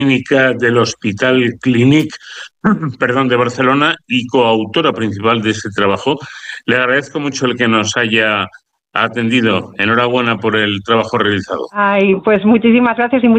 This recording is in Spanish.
clínica del Hospital Clínic, perdón, de Barcelona y coautora principal de este trabajo. Le agradezco mucho el que nos haya atendido. Enhorabuena por el trabajo realizado. Ay, pues muchísimas gracias y